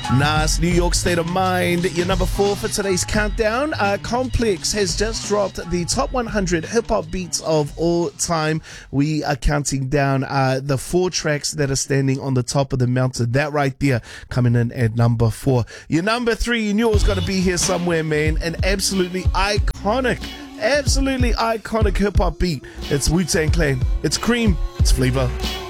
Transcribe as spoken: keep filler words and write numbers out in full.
Nas, New York State of Mind. Your number four for today's countdown. Uh, Complex has just dropped the top one hundred hip-hop beats of all time. We are counting down uh, the four tracks that are standing on the top of the mountain. That right there coming in at number four. Your number three, you knew it was going to be here somewhere, man. An absolutely iconic, absolutely iconic hip-hop beat. It's Wu-Tang Clan. It's Cream. It's Flavor.